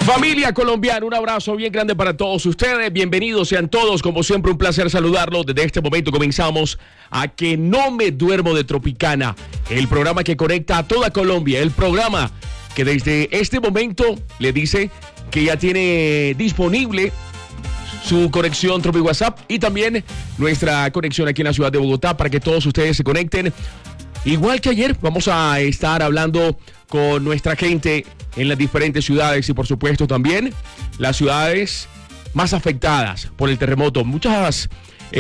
Familia colombiana, un abrazo bien grande para todos ustedes. Bienvenidos sean todos, como siempre un placer saludarlos. Desde este momento comenzamos a Que No Me Duermo de Tropicana, el programa que conecta a toda Colombia, el programa que desde este momento le dice que ya tiene disponible su conexión Tropi WhatsApp y también nuestra conexión aquí en la ciudad de Bogotá para que todos ustedes se conecten. Igual que ayer, vamos a estar hablando con nuestra gente en las diferentes ciudades y por supuesto también las ciudades más afectadas por el terremoto. Muchas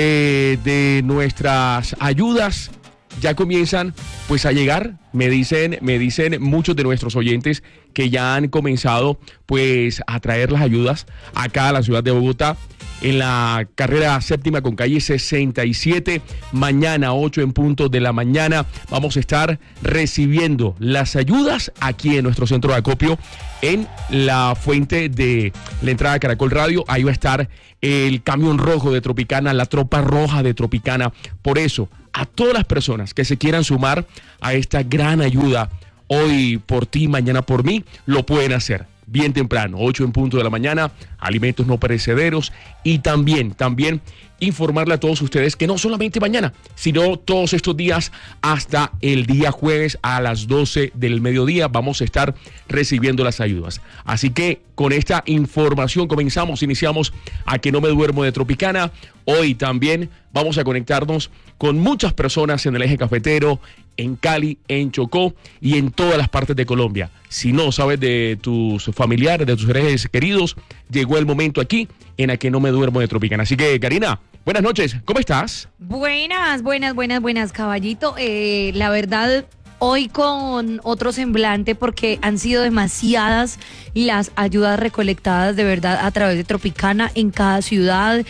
de nuestras ayudas ya comienzan pues a llegar. Me dicen muchos de nuestros oyentes que ya han comenzado pues a traer las ayudas acá a la ciudad de Bogotá. En la carrera séptima con calle 67, mañana 8 en punto de la mañana, vamos a estar recibiendo las ayudas aquí en nuestro centro de acopio, en la fuente de la entrada de Caracol Radio. Ahí va a estar el camión rojo de Tropicana, la tropa roja de Tropicana. Por eso, a todas las personas que se quieran sumar a esta gran ayuda, hoy por ti, mañana por mí, lo pueden hacer. Bien temprano, 8 en punto de la mañana, alimentos no perecederos y también informarle a todos ustedes que no solamente mañana, sino todos estos días hasta el día jueves a las 12 del mediodía vamos a estar recibiendo las ayudas. Así que con esta información iniciamos a Que No Me Duermo de Tropicana. Hoy también vamos a conectarnos con muchas personas en el eje cafetero, en Cali, en Chocó y en todas las partes de Colombia. Si no sabes de tus familiares, de tus seres queridos, llegó el momento aquí en A Que No Me Duermo de Tropicana. Así que, Karina, buenas noches, ¿cómo estás? Buenas, caballito. La verdad, hoy con otro semblante porque han sido demasiadas las ayudas recolectadas de verdad a través de Tropicana en cada ciudad.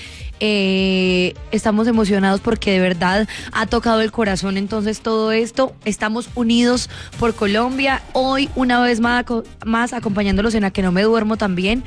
Estamos emocionados porque de verdad ha tocado el corazón. Entonces todo esto, estamos unidos por Colombia. Hoy una vez más acompañándolos en A Que No Me Duermo también,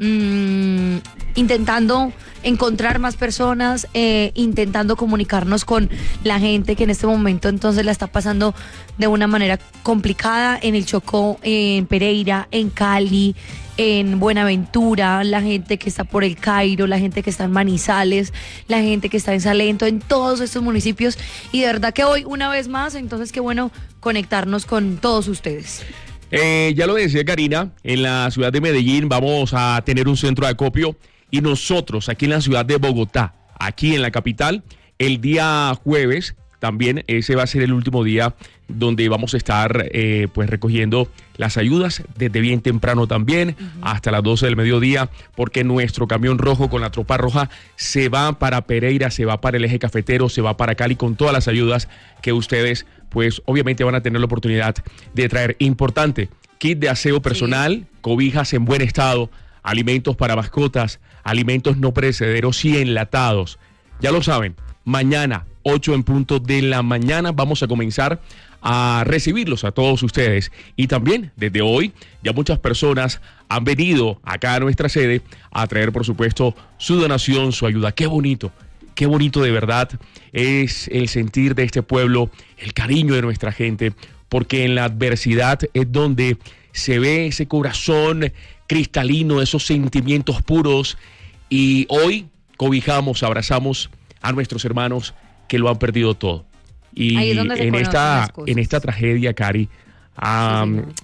intentando encontrar más personas, intentando comunicarnos con la gente que en este momento entonces la está pasando de una manera complicada en el Chocó, en Pereira, en Cali, en Buenaventura, la gente que está por el Cairo, la gente que está en Manizales, la gente que está en Salento, en todos estos municipios. Y de verdad que hoy una vez más, entonces qué bueno conectarnos con todos ustedes. Ya lo decía Karina, en la ciudad de Medellín vamos a tener un centro de acopio y nosotros aquí en la ciudad de Bogotá, aquí en la capital, el día jueves también ese va a ser el último día donde vamos a estar pues recogiendo las ayudas desde bien temprano también, hasta las 12 del mediodía, porque nuestro camión rojo con la tropa roja se va para Pereira, se va para el eje cafetero, se va para Cali con todas las ayudas que ustedes pues obviamente van a tener la oportunidad de traer. Importante, kit de aseo personal, cobijas en buen estado, alimentos para mascotas, alimentos no perecederos y enlatados. Ya lo saben, mañana 8 en punto de la mañana vamos a comenzar a recibirlos a todos ustedes. Y también desde hoy ya muchas personas han venido acá a nuestra sede a traer por supuesto su donación, su ayuda. Qué bonito de verdad es el sentir de este pueblo, el cariño de nuestra gente, porque en la adversidad es donde se ve ese corazón cristalino, esos sentimientos puros. Y hoy cobijamos, abrazamos a nuestros hermanos que lo han perdido todo. Y en esta tragedia, Cari, a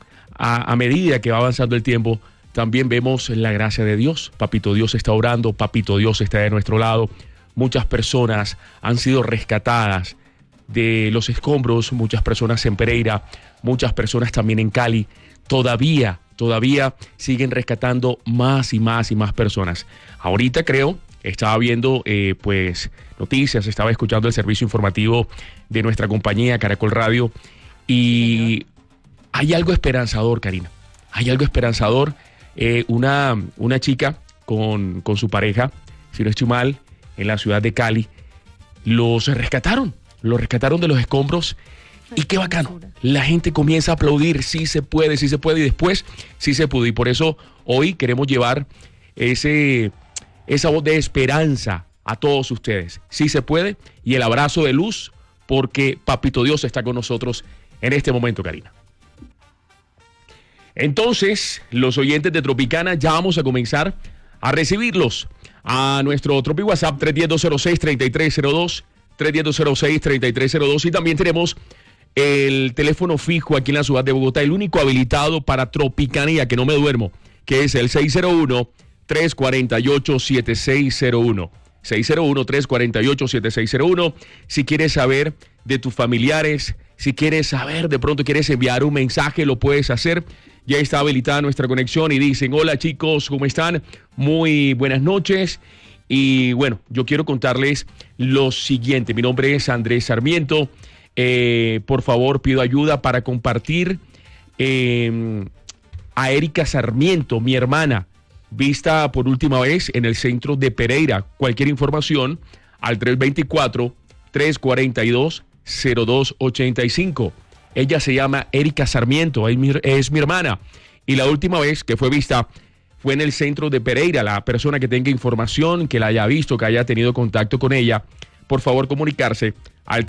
medida que va avanzando el tiempo, también vemos la gracia de Dios. Papito Dios está orando, Papito Dios está de nuestro lado. Muchas personas han sido rescatadas de los escombros, muchas personas en Pereira, muchas personas también en Cali. Todavía siguen rescatando más y más personas. Ahorita creo, estaba viendo pues noticias, estaba escuchando el servicio informativo de nuestra compañía Caracol Radio y hay algo esperanzador, Karina. Hay algo esperanzador. Una chica con su pareja, si no estoy mal, en la ciudad de Cali, los rescataron de los escombros. Y qué bacano, la gente comienza a aplaudir, sí se puede, y después sí se pudo. Y por eso hoy queremos llevar esa voz de esperanza a todos ustedes. Sí se puede, y el abrazo de luz, porque Papito Dios está con nosotros en este momento, Karina. Entonces, los oyentes de Tropicana ya vamos a comenzar a recibirlos a nuestro Tropi WhatsApp 310-206-3302, 310-206-3302, y también tenemos el teléfono fijo aquí en la ciudad de Bogotá, el único habilitado para Tropicanía, que no me duermo, que es el 601-348-7601. 601-348-7601. Si quieres saber de tus familiares, si quieres saber, de pronto quieres enviar un mensaje, lo puedes hacer. Ya está habilitada nuestra conexión y dicen: hola chicos, ¿cómo están? Muy buenas noches. Y bueno, yo quiero contarles lo siguiente. Mi nombre es Andrés Sarmiento. Por favor, pido ayuda para compartir a Erika Sarmiento, mi hermana, vista por última vez en el centro de Pereira. Cualquier información al 324-342-0285. Ella se llama Erika Sarmiento, es mi hermana. Y la última vez que fue vista fue en el centro de Pereira. La persona que tenga información, que la haya visto, que haya tenido contacto con ella, por favor comunicarse al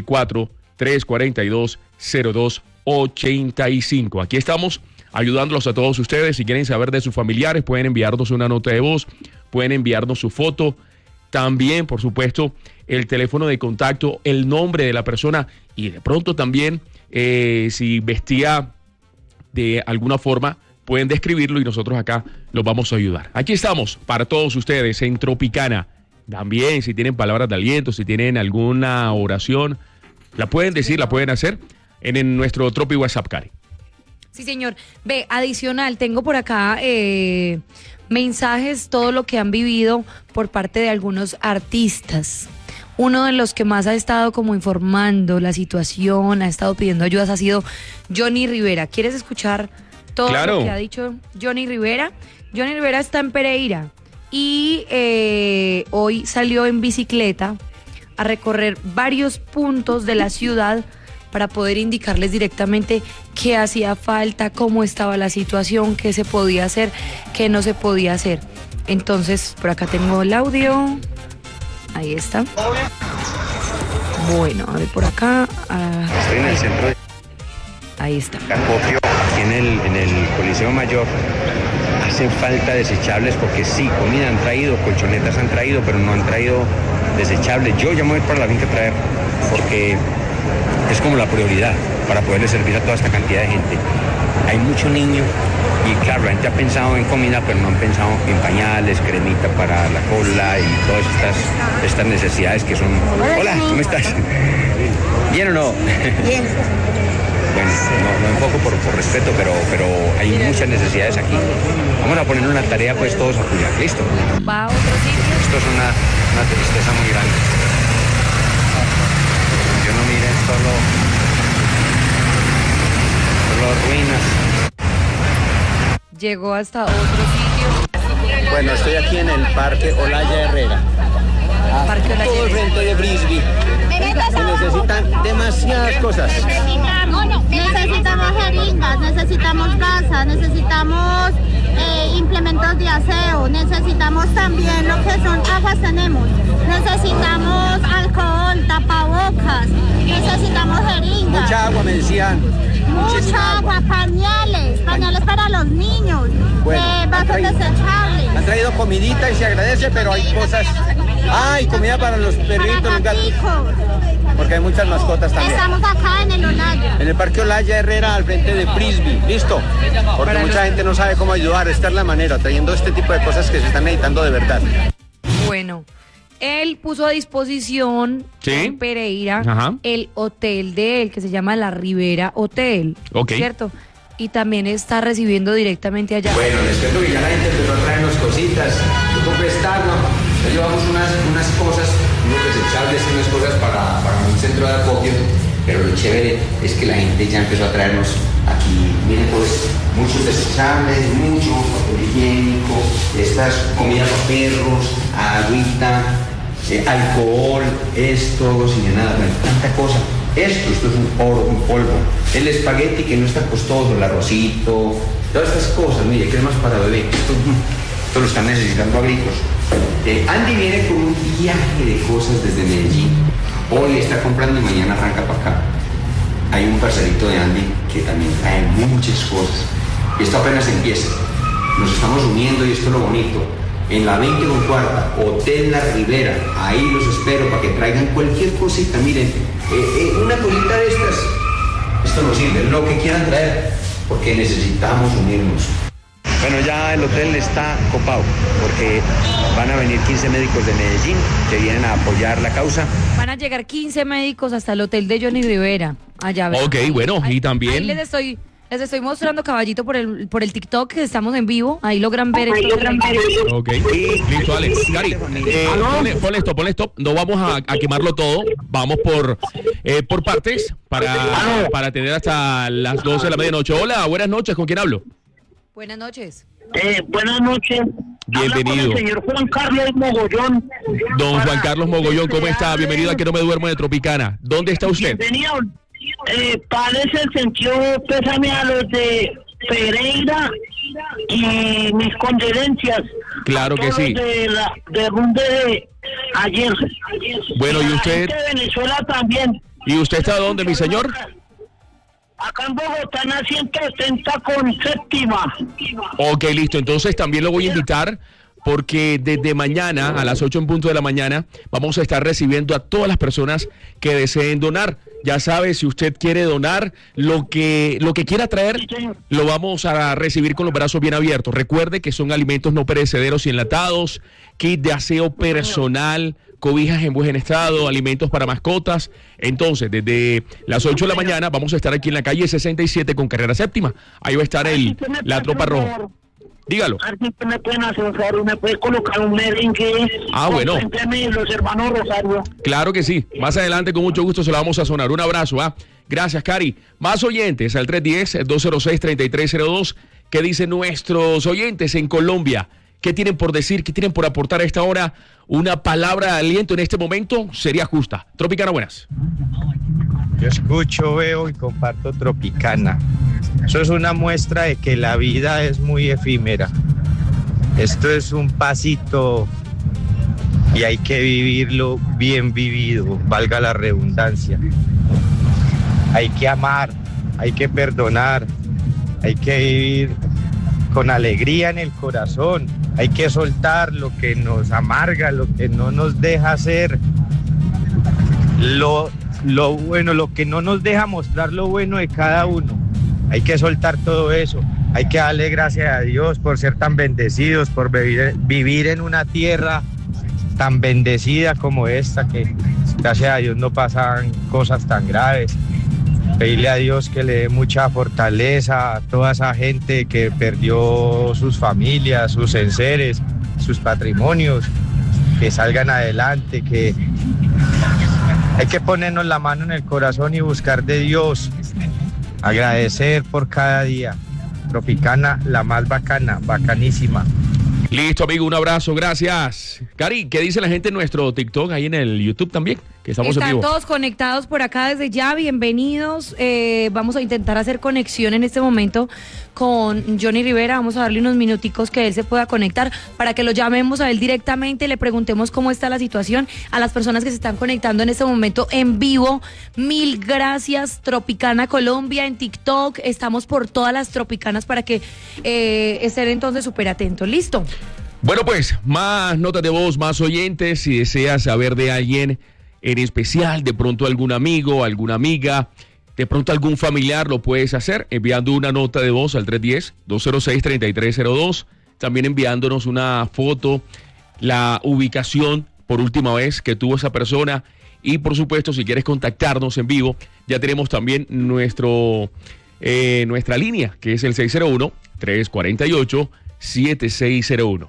324-342-0285. Aquí estamos ayudándolos a todos ustedes. Si quieren saber de sus familiares, pueden enviarnos una nota de voz, pueden enviarnos su foto. También, por supuesto, el teléfono de contacto, el nombre de la persona y de pronto también si vestía de alguna forma, pueden describirlo y nosotros acá los vamos a ayudar. Aquí estamos para todos ustedes en Tropicana. También, si tienen palabras de aliento, si tienen alguna oración, la pueden decir, la pueden hacer en nuestro Tropi WhatsApp, Cari. Sí, señor. Ve, adicional, tengo por acá mensajes, todo lo que han vivido por parte de algunos artistas. Uno de los que más ha estado como informando la situación, ha estado pidiendo ayudas, ha sido Johnny Rivera. ¿Quieres escuchar todo lo que ha dicho Johnny Rivera? Johnny Rivera está en Pereira y hoy salió en bicicleta a recorrer varios puntos de la ciudad para poder indicarles directamente qué hacía falta, cómo estaba la situación, qué se podía hacer, qué no se podía hacer. Entonces, por acá tengo el audio. Ahí está. Bueno, a ver por acá. Estoy en el centro de ahí está. Acopio, aquí en el Coliseo Mayor. Hacen falta desechables porque sí, comida han traído, colchonetas han traído, pero no han traído desechables. Yo ya me voy para la finca a traer, porque es como la prioridad para poderle servir a toda esta cantidad de gente. Hay mucho niño y claro, la gente ha pensado en comida, pero no han pensado en pañales, cremita para la cola y todas estas necesidades que son... Hola, ¿cómo estás? ¿Bien o no? Bien. Bueno, no enfoco por respeto, pero hay muchas necesidades aquí. Vamos a poner una tarea pues todos a apoyar, ¿listo? Va a otro sitio. Esto es una tristeza muy grande. Yo no miren solo ruinas. Llegó hasta otro sitio. Bueno, estoy aquí en el Parque Olaya Herrera. Parque Olaya Todo el Herrera. frente de Frisbee. Se necesitan demasiadas cosas. Necesitamos jeringas, necesitamos gasas, necesitamos implementos de aseo, necesitamos también lo que son aguas tenemos, necesitamos alcohol, tapabocas, necesitamos jeringas. Mucha agua, me decían. Mucha agua, pañales para los niños, Bueno, vasos desechables. Han traído comidita y se agradece, pero hay cosas. Hay comida para los perritos, los gatos. Gaticos. Porque hay muchas mascotas también. Estamos acá en el Olaya. En el Parque Olaya Herrera, al frente de Frisbee. ¿Listo? Porque mucha gente no sabe cómo ayudar. Esta es la manera, trayendo este tipo de cosas que se están necesitando de verdad. Bueno, él puso a disposición en Pereira el hotel de él, que se llama La Ribera Hotel, ¿cierto? Y también está recibiendo directamente allá. Bueno, les cuento que ya la gente empezó a traernos cositas. Yo compré esta agua, ya llevamos unas cosas, unos desechables, unas cosas para un centro de acopio. Pero lo chévere es que la gente ya empezó a traernos aquí, miren pues, muchos desechables, mucho papel higiénico, estas comidas para perros, agüita, alcohol, esto, gocinada, bueno, tanta cosa. Esto es un oro, un polvo. El espagueti que no está costoso, el arrocito, todas estas cosas, mire, cremas para bebé. Esto lo están necesitando a gritos. Andy viene con un viaje de cosas desde Medellín. Hoy está comprando y mañana arranca para acá. Hay un parcerito de Andy que también trae muchas cosas. Esto apenas empieza. Nos estamos uniendo y esto es lo bonito. En la 20 con cuarta, Hotel La Ribera, ahí los espero para que traigan cualquier cosita. Miren, una cosita de estas, esto nos sirve, lo que quieran traer, porque necesitamos unirnos. Bueno, ya el hotel está copado porque van a venir 15 médicos de Medellín que vienen a apoyar la causa. Van a llegar 15 médicos hasta el hotel de Johnny Rivera. Allá. Ok, bueno, y también... Ahí les estoy mostrando, Caballito, por el TikTok, que estamos en vivo. Ahí logran ver esto. Ok, listo, Alex. Cari, ponle stop. No vamos a quemarlo todo. Vamos por partes para tener hasta las 12 de la medianoche. Hola, buenas noches. ¿Con quién hablo? Buenas noches. Buenas noches. Bienvenido. Habla con el señor Juan Carlos Mogollón. Don Juan Carlos Mogollón, ¿cómo está? Bienvenido a Que No Me Duermo de Tropicana. ¿Dónde está usted? Bienvenido. Parece el sentido pésame a los de Pereira y mis condolencias. Claro que sí. De rumbe de ayer. Bueno, ¿y usted? De Venezuela también. ¿Y usted está dónde, mi señor? Acá en Bogotá, en la 170 con séptima. Ok, listo. Entonces también lo voy a invitar porque desde mañana a las 8 en punto de la mañana vamos a estar recibiendo a todas las personas que deseen donar. Ya sabe, si usted quiere donar, lo que quiera traer, lo vamos a recibir con los brazos bien abiertos. Recuerde que son alimentos no perecederos y enlatados, kit de aseo personal, cobijas en buen estado, alimentos para mascotas. Entonces, desde las 8 de la mañana vamos a estar aquí en la calle 67 con carrera séptima. Ahí va a estar la tropa roja. Dígalo. Me pueden asociar, me puede colocar un merengue. Bueno. Los hermanos Rosario. Claro que sí. Más adelante, con mucho gusto, se la vamos a sonar. Un abrazo, Gracias, Cari. Más oyentes al 310-206-3302. ¿Qué dicen nuestros oyentes en Colombia? ¿Qué tienen por decir? ¿Qué tienen por aportar a esta hora? Una palabra de aliento en este momento sería justa. Tropicana, buenas. Yo escucho, veo y comparto Tropicana. Eso es una muestra de que la vida es muy efímera. Esto es un pasito y hay que vivirlo bien vivido, valga la redundancia. Hay que amar, hay que perdonar, hay que vivir con alegría en el corazón. Hay que soltar lo que nos amarga, lo que no nos deja ser lo bueno, lo que no nos deja mostrar lo bueno de cada uno. Hay que soltar todo eso. Hay que darle gracias a Dios por ser tan bendecidos, por vivir en una tierra tan bendecida como esta, que gracias a Dios no pasan cosas tan graves. Pedirle a Dios que le dé mucha fortaleza a toda esa gente que perdió sus familias, sus enseres, sus patrimonios, que salgan adelante, que hay que ponernos la mano en el corazón y buscar de Dios, agradecer por cada día. Tropicana, la más bacana, bacanísima. Listo, amigo, un abrazo, gracias. Cari, ¿qué dice la gente en nuestro TikTok, ahí en el YouTube también? Que estamos en vivo. Están todos conectados por acá desde ya, bienvenidos. Vamos a intentar hacer conexión en este momento con Johnny Rivera. Vamos a darle unos minuticos que él se pueda conectar para que lo llamemos a él directamente, le preguntemos cómo está la situación. A las personas que se están conectando en este momento en vivo, mil gracias. Tropicana Colombia en TikTok, estamos por todas las tropicanas para que estén entonces súper atentos. ¿Listo? Bueno, pues, más notas de voz, más oyentes. Si deseas saber de alguien en especial, de pronto algún amigo, alguna amiga, de pronto algún familiar, lo puedes hacer enviando una nota de voz al 310-206-3302, también enviándonos una foto, la ubicación por última vez que tuvo esa persona, y por supuesto, si quieres contactarnos en vivo, ya tenemos también nuestra línea, que es el 601-348-7601,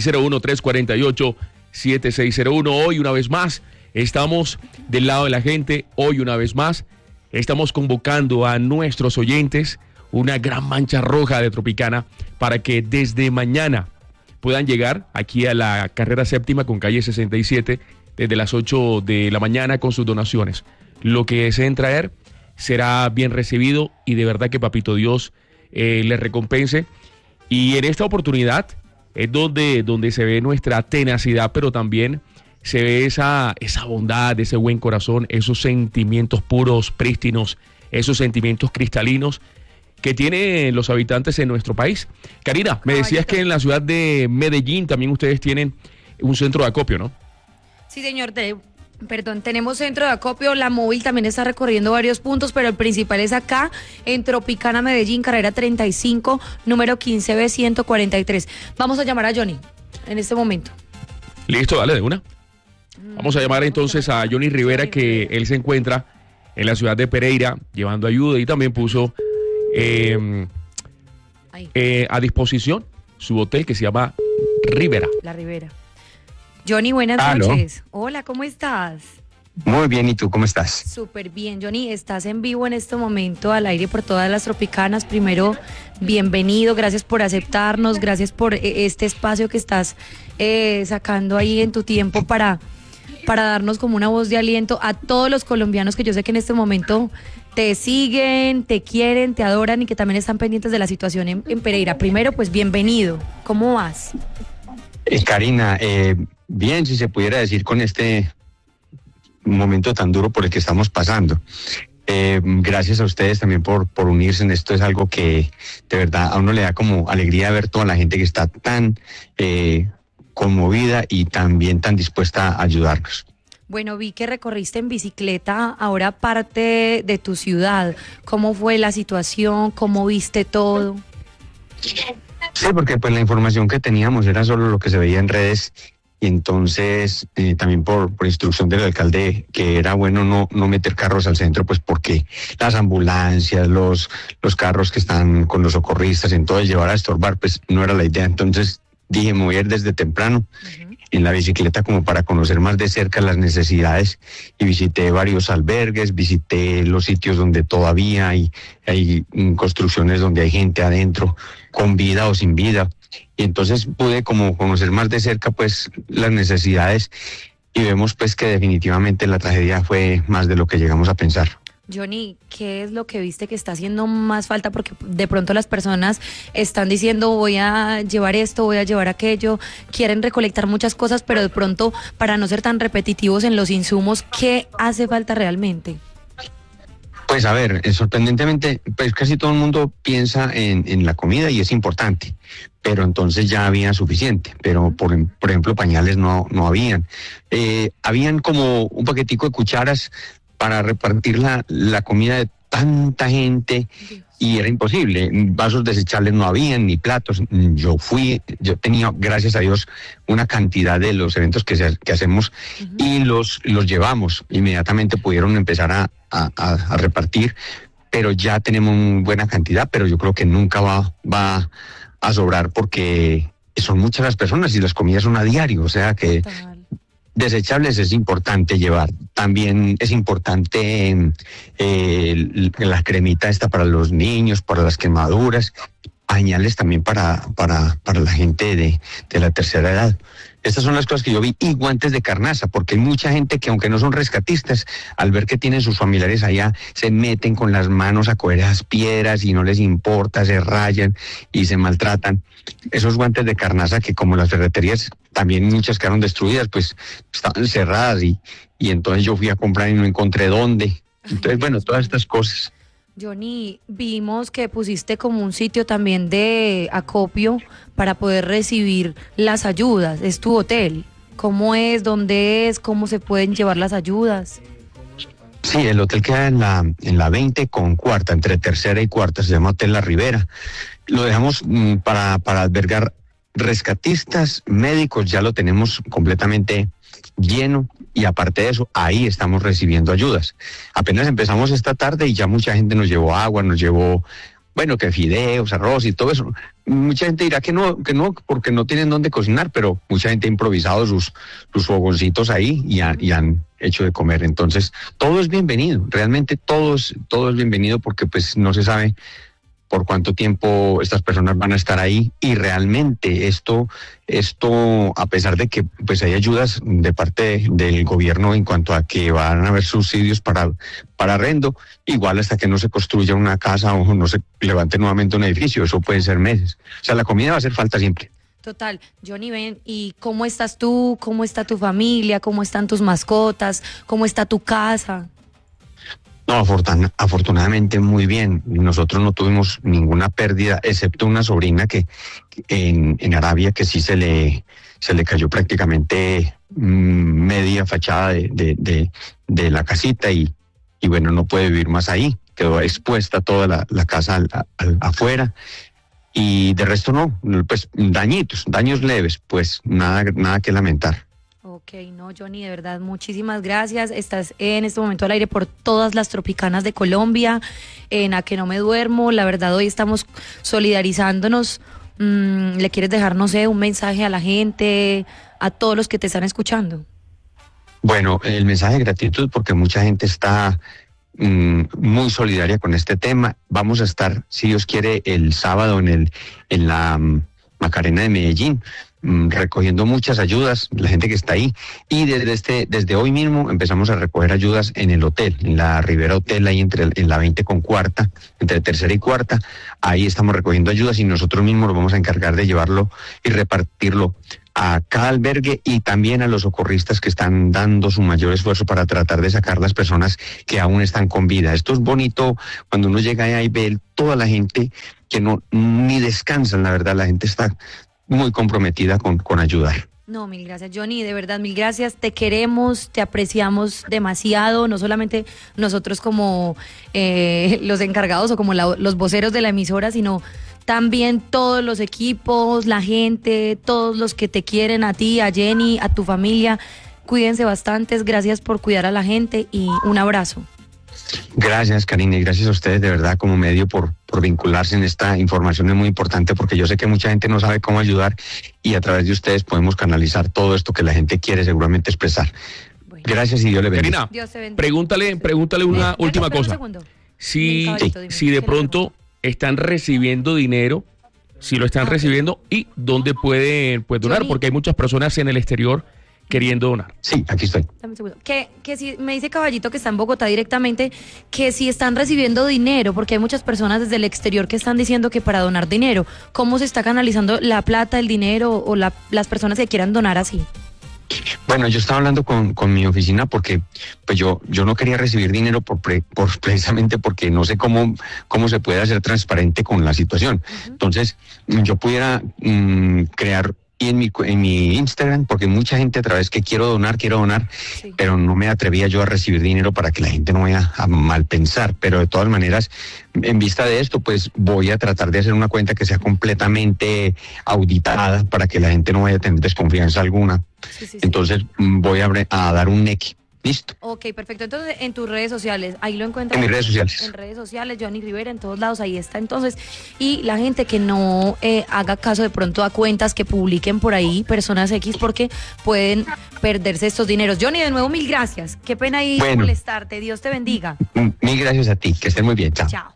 601-348-7601. Hoy, una vez más, estamos del lado de la gente. Hoy, una vez más, estamos convocando a nuestros oyentes, una gran mancha roja de Tropicana, para que desde mañana puedan llegar aquí a la carrera séptima con calle 67 desde las 8 de la mañana con sus donaciones. Lo que deseen traer será bien recibido y de verdad que Papito Dios les recompense. Y en esta oportunidad es donde se ve nuestra tenacidad, pero también se ve esa bondad, ese buen corazón, esos sentimientos puros, prístinos, esos sentimientos cristalinos que tienen los habitantes en nuestro país. Karina, me decías que en la ciudad de Medellín también ustedes tienen un centro de acopio, ¿no? Sí, señor. Tenemos centro de acopio. La móvil también está recorriendo varios puntos, pero el principal es acá, en Tropicana, Medellín, carrera 35, número 15B143. Vamos a llamar a Johnny en este momento. Listo, dale de una. Vamos a llamar entonces a Johnny Rivera, que él se encuentra en la ciudad de Pereira llevando ayuda y también puso a disposición su hotel que se llama Rivera. La Rivera. Johnny, buenas noches. Hola, ¿cómo estás? Muy bien, ¿y tú cómo estás? Súper bien, Johnny. Estás en vivo en este momento al aire por todas las Tropicanas. Primero, bienvenido, gracias por aceptarnos, gracias por este espacio que estás sacando ahí en tu tiempo para darnos como una voz de aliento a todos los colombianos que yo sé que en este momento te siguen, te quieren, te adoran y que también están pendientes de la situación en Pereira. Primero, pues bienvenido. ¿Cómo vas? Karina, bien, si se pudiera decir con este momento tan duro por el que estamos pasando. Gracias a ustedes también por unirse en esto. Es algo que de verdad a uno le da como alegría ver toda la gente que está tan conmovida y también tan dispuesta a ayudarnos. Bueno, vi que recorriste en bicicleta ahora parte de tu ciudad. ¿Cómo fue la situación? ¿Cómo viste todo? Sí, porque pues la información que teníamos era solo lo que se veía en redes y entonces también por instrucción del alcalde que era bueno no meter carros al centro, pues porque las ambulancias, los carros que están con los socorristas, entonces llevar a estorbar, pues no era la idea. Entonces dije, me voy a ir desde temprano en la bicicleta como para conocer más de cerca las necesidades y visité varios albergues, visité los sitios donde todavía hay construcciones donde hay gente adentro con vida o sin vida y entonces pude como conocer más de cerca pues las necesidades y vemos pues que definitivamente la tragedia fue más de lo que llegamos a pensar. Johnny, ¿qué es lo que viste que está haciendo más falta? Porque de pronto las personas están diciendo voy a llevar esto, voy a llevar aquello, quieren recolectar muchas cosas, pero de pronto para no ser tan repetitivos en los insumos, ¿qué hace falta realmente? Pues a ver, sorprendentemente, pues casi todo el mundo piensa en la comida y es importante, pero entonces ya había suficiente, pero por ejemplo pañales no habían. Habían como un paquetico de cucharas para repartir la comida de tanta gente y era imposible. Vasos desechables no habían, ni platos. Yo tenía, gracias a Dios, una cantidad de los eventos que hacemos y los llevamos. Inmediatamente pudieron empezar a repartir, pero ya tenemos buena cantidad, pero yo creo que nunca va a sobrar porque son muchas las personas y las comidas son a diario, o sea que... Desechables es importante llevar. También es importante la cremita esta para los niños, para las quemaduras, pañales también para la gente de la tercera edad. Estas son las cosas que yo vi y guantes de carnaza, porque hay mucha gente que aunque no son rescatistas, al ver que tienen sus familiares allá, se meten con las manos a coger esas piedras y no les importa, se rayan y se maltratan. Esos guantes de carnaza que como las ferreterías también muchas quedaron destruidas, pues estaban cerradas y entonces yo fui a comprar y no encontré dónde. Entonces, bueno, todas estas cosas. Johnny, vimos que pusiste como un sitio también de acopio para poder recibir las ayudas. ¿Es tu hotel? ¿Cómo es? ¿Dónde es? ¿Cómo se pueden llevar las ayudas? Sí, el hotel queda en la 20 con cuarta, entre tercera y cuarta, se llama Hotel La Ribera. Lo dejamos para albergar rescatistas, médicos, ya lo tenemos completamente lleno y aparte de eso, ahí estamos recibiendo ayudas. Apenas empezamos esta tarde y ya mucha gente nos llevó agua, nos llevó, bueno, que fideos, arroz y todo eso. Mucha gente dirá que no, porque no tienen dónde cocinar, pero mucha gente ha improvisado sus fogoncitos ahí y han hecho de comer. Entonces, todo es bienvenido, realmente todo es bienvenido porque pues no se sabe por cuánto tiempo estas personas van a estar ahí y realmente esto a pesar de que pues hay ayudas de parte del gobierno en cuanto a que van a haber subsidios para arrendo, igual hasta que no se construya una casa o no se levante nuevamente un edificio, eso puede ser meses. O sea, la comida va a hacer falta siempre. Total. Johnny, ven, ¿y cómo estás tú? ¿Cómo está tu familia? ¿Cómo están tus mascotas? ¿Cómo está tu casa? No, afortunadamente muy bien. Nosotros no tuvimos ninguna pérdida, excepto una sobrina que en Arabia que sí se le cayó prácticamente media fachada de la casita y bueno, no puede vivir más ahí. Quedó expuesta toda la casa afuera. Y de resto no, pues daños leves, pues nada que lamentar. Ok, no, Johnny, de verdad, muchísimas gracias. Estás en este momento al aire por todas las tropicanas de Colombia, en A Que No Me Duermo. La verdad, hoy estamos solidarizándonos. ¿Le quieres dejar, no sé, un mensaje a la gente, a todos los que te están escuchando? Bueno, el mensaje de gratitud porque mucha gente está muy solidaria con este tema. Vamos a estar, si Dios quiere, el sábado en la Macarena de Medellín, recogiendo muchas ayudas, la gente que está ahí, y desde hoy mismo empezamos a recoger ayudas en el hotel, en la Rivera Hotel, ahí en la 20 con cuarta, entre tercera y cuarta. Ahí estamos recogiendo ayudas y nosotros mismos nos vamos a encargar de llevarlo y repartirlo a cada albergue y también a los socorristas que están dando su mayor esfuerzo para tratar de sacar las personas que aún están con vida. Esto es bonito cuando uno llega allá y ve toda la gente que ni descansan, la verdad, la gente está muy comprometida con ayudar. No, mil gracias, Johnny, de verdad, mil gracias. Te queremos, te apreciamos demasiado, no solamente nosotros como los encargados o como los voceros de la emisora, sino también todos los equipos, la gente, todos los que te quieren, a ti, a Jenny, a tu familia. Cuídense bastantes, gracias por cuidar a la gente y un abrazo. Gracias, Karina, y gracias a ustedes de verdad como medio por vincularse en esta información. Es muy importante porque yo sé que mucha gente no sabe cómo ayudar y a través de ustedes podemos canalizar todo esto que la gente quiere seguramente expresar. Bueno. Gracias y Dios le bendiga. Karina, pregúntale una última cosa. Si de pronto están recibiendo dinero, si lo están recibiendo y dónde pueden donar, Johnny, porque hay muchas personas en el exterior queriendo donar. Sí, aquí estoy. Dame un segundo. Que si me dice Caballito que está en Bogotá directamente, que si están recibiendo dinero, porque hay muchas personas desde el exterior que están diciendo que para donar dinero, ¿cómo se está canalizando la plata, el dinero o las personas que quieran donar así? Bueno, yo estaba hablando con mi oficina porque pues yo no quería recibir dinero precisamente porque no sé cómo se puede hacer transparente con la situación. Uh-huh. Entonces, yo pudiera crear y en mi Instagram, porque mucha gente a través que quiero donar, sí, pero no me atrevía yo a recibir dinero para que la gente no vaya a mal pensar, pero de todas maneras, en vista de esto, pues voy a tratar de hacer una cuenta que sea completamente auditada para que la gente no vaya a tener desconfianza alguna. Sí. Entonces voy a dar un NEC. Listo. Ok, perfecto. Entonces, en tus redes sociales, ahí lo encuentras. En mis redes sociales. En redes sociales, Johnny Rivera, en todos lados, ahí está. Entonces, y la gente que no haga caso de pronto a cuentas que publiquen por ahí, personas X, porque pueden perderse estos dineros. Johnny, de nuevo, mil gracias. Qué pena ahí molestarte. Dios te bendiga. Mil gracias a ti. Que estén muy bien. Chao. Chao.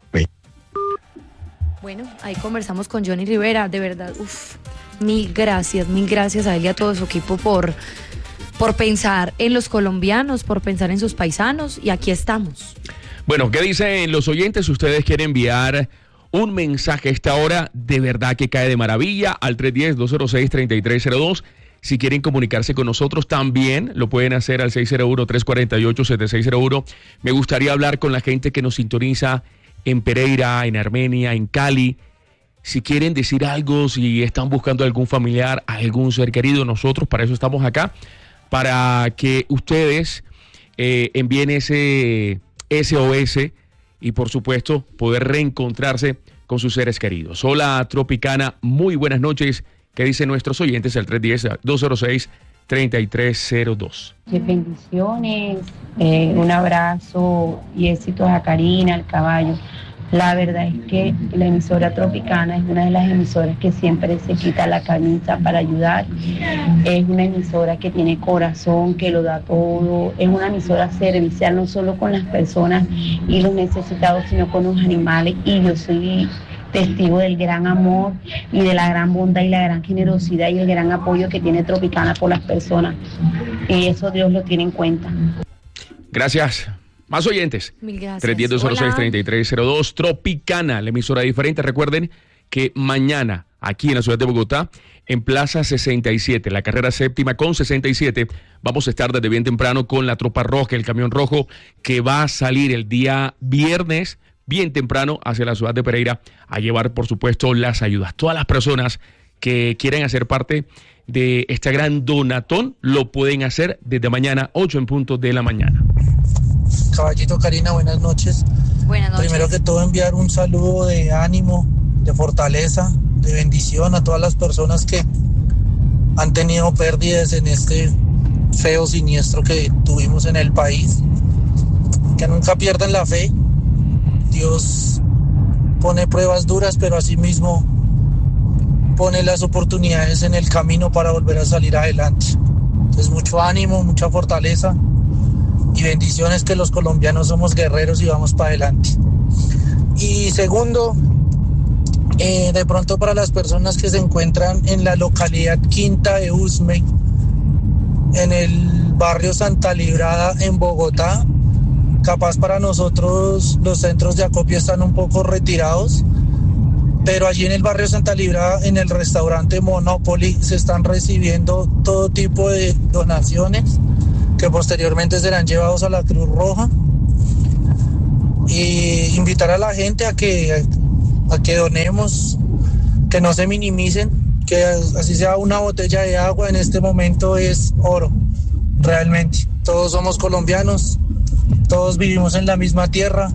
Bueno, ahí conversamos con Johnny Rivera. De verdad, mil gracias a él y a todo su equipo por pensar en los colombianos, por pensar en sus paisanos, y aquí estamos. Bueno, ¿qué dicen los oyentes? Ustedes quieren enviar un mensaje a esta hora, de verdad que cae de maravilla, al 310-206-3302. Si quieren comunicarse con nosotros también, lo pueden hacer al 601-348-7601. Me gustaría hablar con la gente que nos sintoniza en Pereira, en Armenia, en Cali. Si quieren decir algo, si están buscando algún familiar, algún ser querido, nosotros para eso estamos acá, para que ustedes envíen ese SOS y por supuesto poder reencontrarse con sus seres queridos. Hola Tropicana, muy buenas noches. ¿Qué dicen nuestros oyentes? El 310-206-3302. Bendiciones, un abrazo y éxitos a Karina, al caballo. La verdad es que la emisora Tropicana es una de las emisoras que siempre se quita la camisa para ayudar. Es una emisora que tiene corazón, que lo da todo. Es una emisora servicial no solo con las personas y los necesitados, sino con los animales. Y yo soy testigo del gran amor y de la gran bondad y la gran generosidad y el gran apoyo que tiene Tropicana por las personas. Y eso Dios lo tiene en cuenta. Gracias. Más oyentes. Mil gracias. 310-206-3302. Tropicana, la emisora diferente. Recuerden que mañana aquí en la ciudad de Bogotá, en Plaza 67, la carrera séptima con 67. Vamos a estar desde bien temprano con la tropa roja, el camión rojo, que va a salir el día viernes bien temprano hacia la ciudad de Pereira a llevar, por supuesto, las ayudas. Todas las personas que quieren hacer parte de este gran donatón lo pueden hacer desde mañana, 8 en punto de la mañana. Caballito, Karina, buenas noches. Buenas noches. Primero que todo, enviar un saludo de ánimo, de fortaleza, de bendición a todas las personas que han tenido pérdidas en este feo siniestro que tuvimos en el país. Que nunca pierdan la fe. Dios pone pruebas duras, pero asimismo pone las oportunidades en el camino para volver a salir adelante. Entonces, mucho ánimo, mucha fortaleza y bendiciones, que los colombianos somos guerreros y vamos para adelante. Y segundo, de pronto para las personas que se encuentran en la localidad Quinta de Usme, en el barrio Santa Librada en Bogotá, capaz para nosotros los centros de acopio están un poco retirados, pero allí en el barrio Santa Librada, en el restaurante Monopoly, se están recibiendo todo tipo de donaciones que posteriormente serán llevados a la Cruz Roja. Y invitar a la gente a que donemos, que no se minimicen, que así sea una botella de agua en este momento es oro, realmente. Todos somos colombianos, todos vivimos en la misma tierra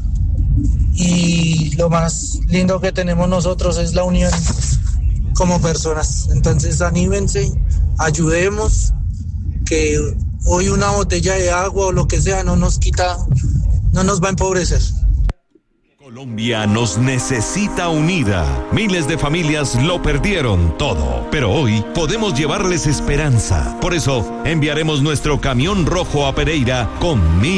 y lo más lindo que tenemos nosotros es la unión como personas. Entonces anímense, ayudemos, que hoy una botella de agua o lo que sea no nos va a empobrecer. Colombia nos necesita unida. Miles de familias lo perdieron todo, pero hoy podemos llevarles esperanza. Por eso enviaremos nuestro camión rojo a Pereira con